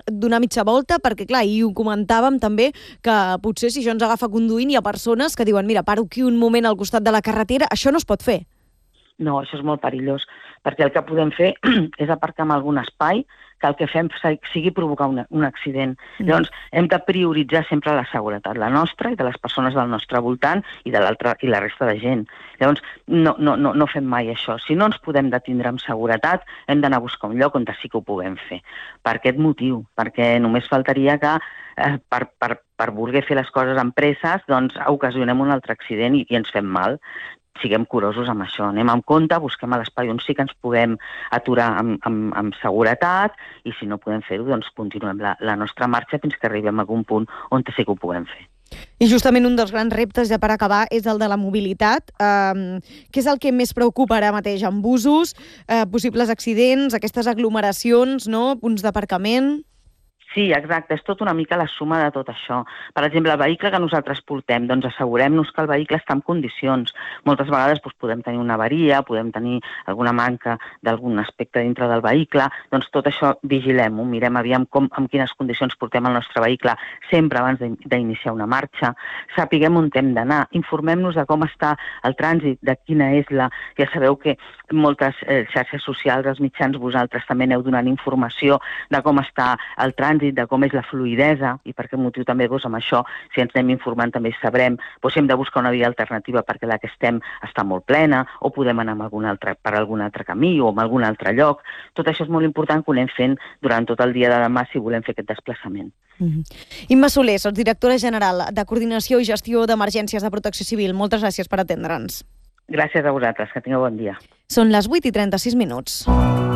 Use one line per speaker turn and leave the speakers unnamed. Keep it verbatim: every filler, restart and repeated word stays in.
donar mitja volta, perquè clar, i ho comentàvem també, que potser si això ens agafa conduint hi ha persones que diuen, mira, paro aquí un moment al costat de la carretera, això no es pot fer.
No, això és molt perillós, perquè el que podem fer és aparcar en algun espai que el que fem sigui provocar un, un accident. Mm. Llavors, hem de prioritzar sempre la seguretat, la nostra i de les persones del nostre voltant i de l'altra i la resta de gent. Llavors, no, no, no, no fem mai això. Si no ens podem detindre amb seguretat, hem d'anar a buscar un lloc on sí que ho puguem fer. Per aquest motiu, perquè només faltaria que eh, per, per, per voler fer les coses amb presses, doncs ocasionem un altre accident i, i ens fem mal. Siguem curosos amb això, anem amb compte, busquem a l'espai on sí que ens puguem aturar amb, amb, amb seguretat i si no podem fer-ho, doncs continuem la, la nostra marxa fins que arribem a algun punt on sí que ho puguem fer.
I justament un dels grans reptes, ja per acabar, és el de la mobilitat. Eh, què és el que més preocupa ara mateix? Amb busos, eh, possibles accidents, aquestes aglomeracions, no? Punts d'aparcament...
Sí, exacte, és tot una mica la suma de tot això. Per exemple, el vehicle que nosaltres portem, doncs assegurem-nos que el vehicle està en condicions. Moltes vegades doncs, podem tenir una avaria, podem tenir alguna manca d'algun aspecte dintre del vehicle, doncs tot això vigilem-ho, mirem aviam com, en quines condicions portem el nostre vehicle sempre abans d'iniciar una marxa, sapiguem on hem d'anar, informem-nos de com està el trànsit, de quina és la... Ja sabeu que moltes eh, xarxes socials, els mitjans, vosaltres també aneu donant informació de com està el trànsit, de com és la fluïdesa i per aquest motiu també doncs, amb això, si ens anem informant també sabrem doncs, si hem de buscar una via alternativa perquè la que estem està molt plena o podem anar amb algun altre, per algun altre camí o en algun altre lloc. Tot això és molt important que ho anem fent durant tot el dia de demà si volem fer aquest desplaçament.
Mm-hmm. Imma Soler, sots directora general de Coordinació i Gestió d'Emergències de Protecció Civil. Moltes gràcies per atendre'ns.
Gràcies a vosaltres, que tingueu bon dia.
Són les vuit i trenta-sis minuts.